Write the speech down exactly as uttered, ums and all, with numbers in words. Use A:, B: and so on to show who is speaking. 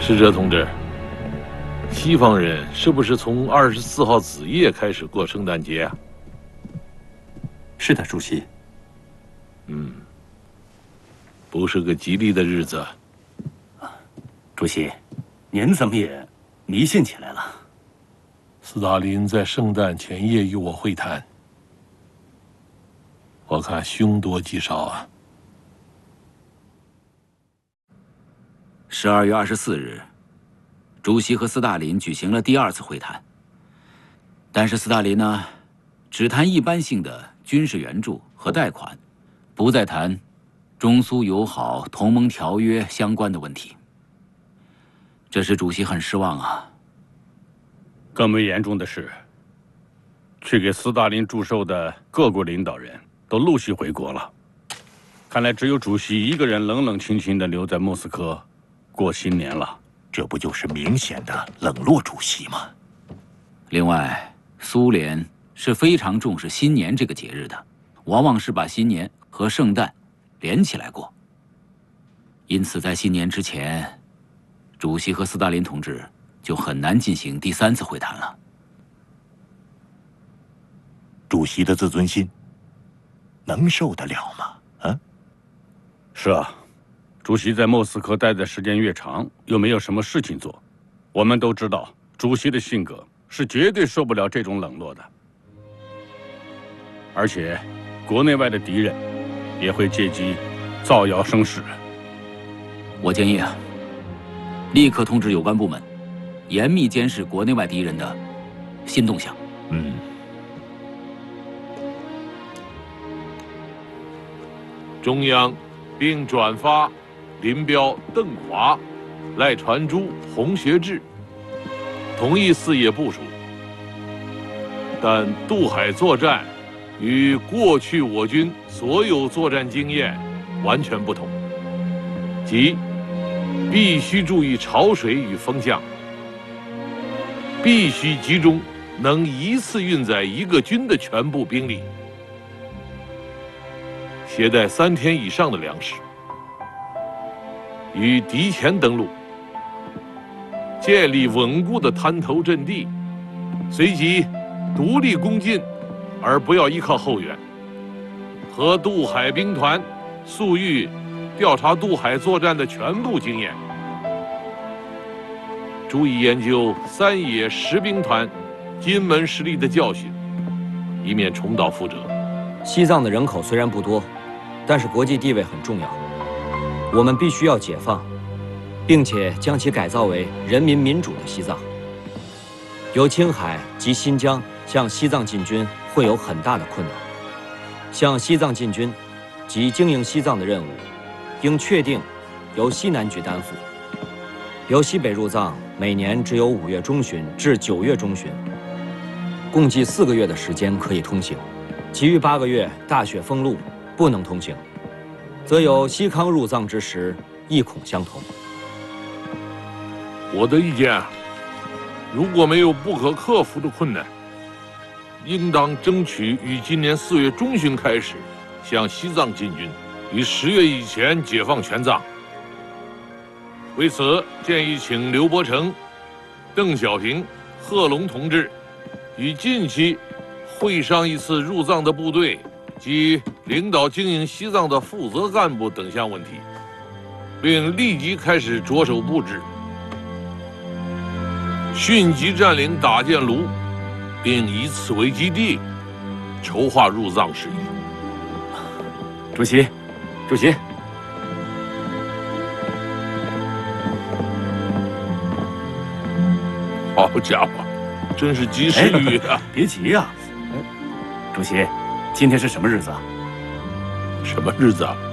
A: 使者同志，西方人是不是从二十四号子夜开始过圣诞节啊？
B: 是的，主席。
A: 嗯，不是个吉利的日子。
B: 主席，您怎么也迷信起来了？
A: 斯大林在圣诞前夜与我会谈，我看凶多吉少啊。
C: 十二月二十四日，主席和斯大林举行了第二次会谈。但是斯大林呢，只谈一般性的军事援助和贷款，不再谈中苏友好同盟条约相关的问题。这使主席很失望啊。
D: 更为严重的是，去给斯大林祝寿的各国领导人都陆续回国了，看来只有主席一个人冷冷清清地留在莫斯科过新年了。
E: 这不就是明显的冷落主席吗？
C: 另外，苏联是非常重视新年这个节日的，往往是把新年和圣诞连起来过。因此，在新年之前，主席和斯大林同志就很难进行第三次会谈了。
E: 主席的自尊心能受得了吗？啊？
D: 是啊，主席在莫斯科待的时间越长，又没有什么事情做。我们都知道，主席的性格是绝对受不了这种冷落的。而且，国内外的敌人也会借机造谣生事。
C: 我建议啊，立刻通知有关部门，严密监视国内外敌人的新动向。
E: 嗯。
A: 中央并转发林彪、邓华、赖传珠、洪学智同意四野部署，但渡海作战与过去我军所有作战经验完全不同，即必须注意潮水与风向，必须集中能一次运载一个军的全部兵力，携带三天以上的粮食，与敌前登陆，建立稳固的滩头阵地，随即独立攻进，而不要依靠后援。和渡海兵团粟裕调查渡海作战的全部经验，注意研究三野十兵团金门实力的教训，以免重蹈覆辙。
F: 西藏的人口虽然不多，但是国际地位很重要，我们必须要解放，并且将其改造为人民民主的西藏。由青海及新疆向西藏进军会有很大的困难，向西藏进军及经营西藏的任务，应确定由西南局担负。由西北入藏每年只有五月中旬至九月中旬，共计四个月的时间可以通行，其余八个月大雪封路，不能通行，则有西康入藏之时，亦恐相同。
A: 我的意见，如果没有不可克服的困难，应当争取于今年四月中旬开始向西藏进军，于十月以前解放全藏。为此，建议请刘伯承、邓小平、贺龙同志于近期会商一次入藏的部队及领导经营西藏的负责干部等项问题，并立即开始着手布置，迅即占领打建炉，并以此为基地，筹划入藏事宜。
B: 主席，主席，
A: 好家伙，真是及时雨啊！
B: 别急呀，主席，今天是什么日子啊？
A: 什么日子啊？